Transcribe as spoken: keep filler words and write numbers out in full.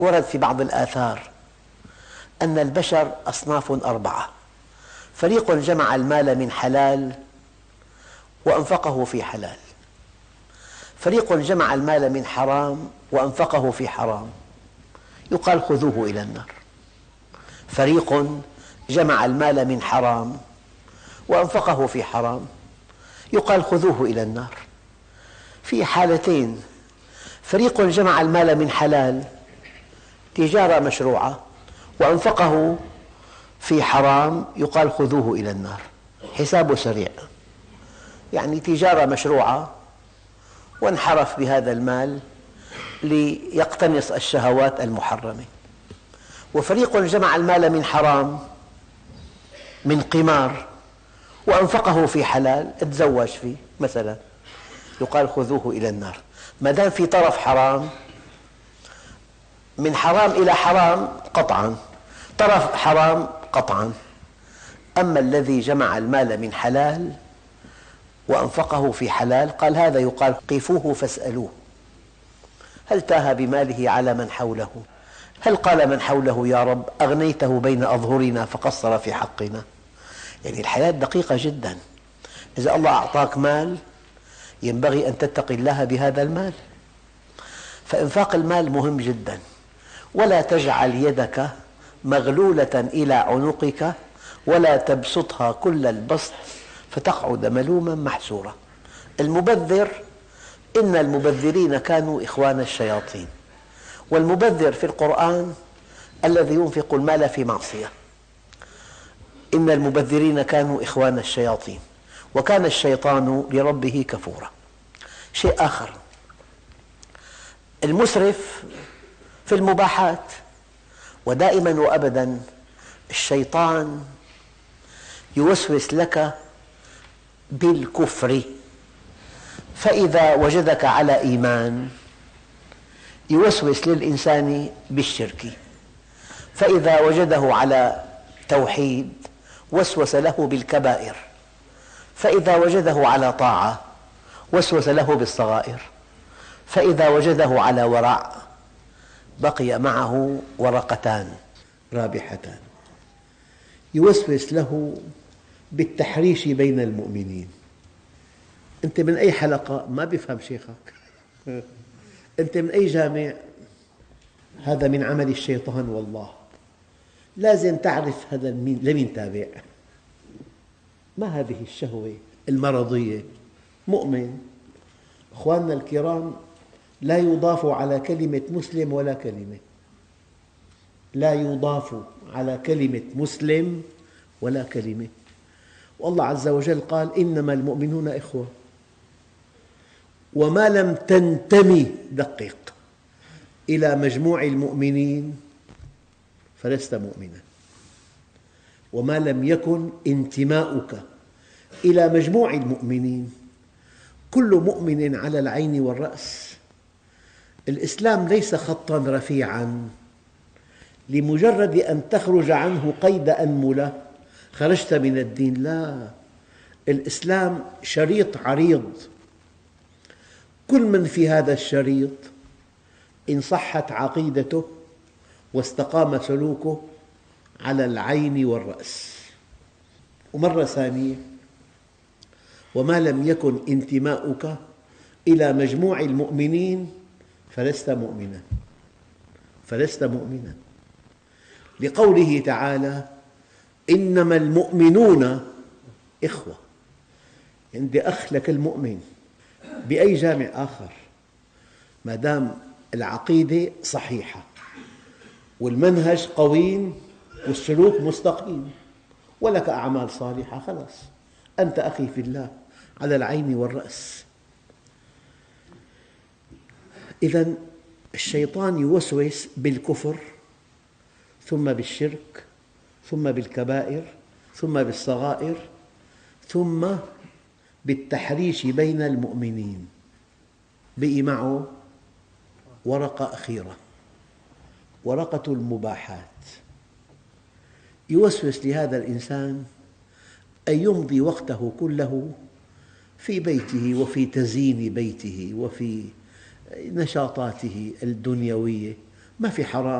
ورد في بعض الآثار أن البشر أصناف أربعة: فريق جمع المال من حلال وأنفقه في حلال، فريق جمع المال من حرام وأنفقه في حرام، يقال خذوه إلى النار. فريق جمع المال من حرام وأنفقه في حرام، يقال خذوه إلى النار. في حالتين: فريق جمع المال من حلال، تجارة مشروعة، وأنفقه في حرام، يقال خذوه إلى النار. حسابه سريع، يعني تجارة مشروعة وانحرف بهذا المال ليقتنص الشهوات المحرمة. وفريق جمع المال من حرام، من قمار، وأنفقه في حلال، تزوج فيه مثلا، يقال خذوه إلى النار. ما دام في طرف حرام، من حرام إلى حرام قطعا، طرف حرام قطعا. أما الذي جمع المال من حلال وأنفقه في حلال، قال هذا يقال قفوه فاسألوه هل تاه بماله على من حوله؟ هل قال من حوله يا رب أغنيته بين أظهرنا فقصر في حقنا؟ يعني الحياة دقيقة جدا. إذا الله أعطاك مال ينبغي أن تتقي الله بهذا المال، فإنفاق المال مهم جدا. ولا تجعل يدك مغلولة إلى عنقك ولا تبسطها كل البسط فتقعد ملوما محسورا. المبذر، إن المبذرين كانوا إخوان الشياطين. والمبذر في القرآن الذي ينفق المال في معصية. إن المبذرين كانوا إخوان الشياطين وكان الشيطان لربه كفورا. شيء آخر: المسرف في المباحات. ودائما وأبدا الشيطان يوسوس لك بالكفر، فإذا وجدك على إيمان يوسوس للإنسان بالشرك، فإذا وجده على توحيد وسوس له بالكبائر، فإذا وجده على طاعة وسوس له بالصغائر، فإذا وجده على ورع بقي معه ورقتان رابحتان. يوسوس له بالتحريش بين المؤمنين. أنت من أي حلقة؟ ما بيفهم شيخك. أنت من أي جامع؟ هذا من عمل الشيطان. والله لازم تعرف هذا لمن تابع. ما هذه الشهوة المرضية؟ مؤمن. أخواننا الكرام، لا يضاف على كلمة مسلم ولا كلمة، لا يضاف على كلمة مسلم ولا كلمة. والله عز وجل قال إنما المؤمنون إخوة. وما لم تنتمي، دقق، إلى مجموع المؤمنين فلست مؤمنا. وما لم يكن انتماؤك إلى مجموع المؤمنين، كل مؤمن على العين والرأس. الإسلام ليس خطا رفيعا لمجرد أن تخرج عنه قيد أنملة خرجت من الدين. لا، الإسلام شريط عريض، كل من في هذا الشريط إن صحت عقيدته واستقام سلوكه على العين والرأس. ومرة ثانية: وما لم يكن انتماؤك إلى مجموع المؤمنين فلست مؤمنا، فلست مؤمنا. لقوله تعالى إنما المؤمنون إخوة. عندي أخ لك المؤمن بأي جامع آخر، ما دام العقيدة صحيحة والمنهج قويم والسلوك مستقيم ولك أعمال صالحة، خلاص أنت أخي في الله على العين والرأس. إذن الشيطان يوسوس بالكفر، ثم بالشرك، ثم بالكبائر، ثم بالصغائر، ثم بالتحريش بين المؤمنين. بقي معه ورقة أخيرة، ورقة المباحات. يوسوس لهذا الإنسان أن يمضي وقته كله في بيته وفي تزيين بيته وفي نشاطاته الدنيوية، ما في حرام.